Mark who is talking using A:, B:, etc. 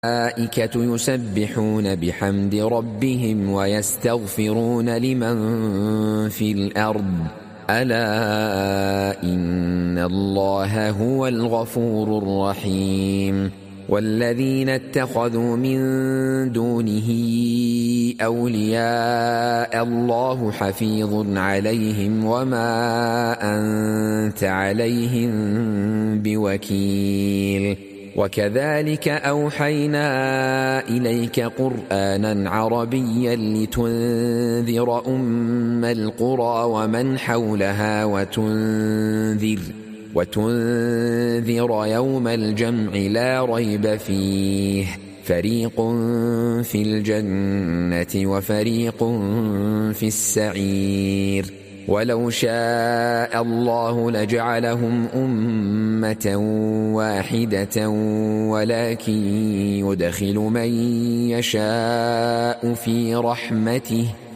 A: الملائكة يسبحون بحمد ربهم ويستغفرون لمن في الأرض ألا إن الله هو الغفور الرحيم والذين اتخذوا من دونه أولياء الله حفيظ عليهم وما أنت عليهم بوكيل وكذلك أوحينا إليك قرآنا عربيا لتنذر أم القرى ومن حولها وتنذر يوم الجمع لا ريب فيه فريق في الجنة وفريق في السعير ولو شاء الله لجعلهم أمة واحدة ولكن يدخل من يشاء في رحمته